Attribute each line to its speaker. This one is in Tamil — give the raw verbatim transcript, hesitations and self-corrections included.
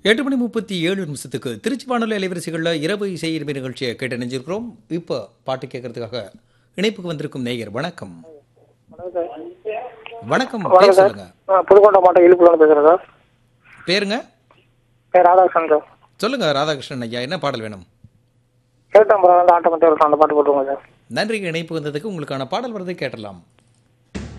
Speaker 1: எட்டு மணி முப்பத்தி ஏழு நிமிஷத்துக்கு திருச்சி வானொலி அலைவரிசைகளில் இரவு இசை இருமை நிகழ்ச்சியை கேட்டு நினைஞ்சிருக்கிறோம். இப்போ பாட்டு கேட்கறதுக்காக இணைப்புக்கு வந்திருக்கும் நேயர் வணக்கம். வணக்கம், பேர் சொல்லுங்க.
Speaker 2: புதுக்கோட்டை மாவட்டம் இழுப்புல பேசுறேன் சார்.
Speaker 1: பேருங்க?
Speaker 2: பேர் ராதாகிருஷ்ணன் சார்.
Speaker 1: சொல்லுங்க ராதாகிருஷ்ணன் ஐயா, என்ன பாடல் வேணும்?
Speaker 2: கேட்டாம்பரம் வந்து ஆட்டோமேட்டிக் அந்த பாட்டு போட்டுருங்க சார்.
Speaker 1: நன்றி, இணைப்பு வந்ததுக்கு. உங்களுக்கான பாடல் வரதை கேட்டலாம்.